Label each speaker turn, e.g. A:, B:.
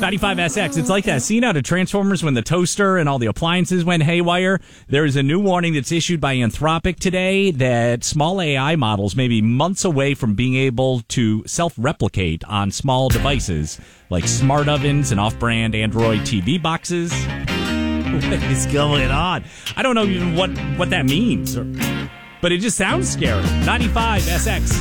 A: 95SX. It's like that scene out of Transformers when the toaster and all the appliances went haywire. There is a new warning that's issued by Anthropic today that small AI models may be months away from being able to self-replicate on small devices like smart ovens and off-brand Android TV boxes. What is going on? I don't know even what that means, but it just sounds scary. 95SX.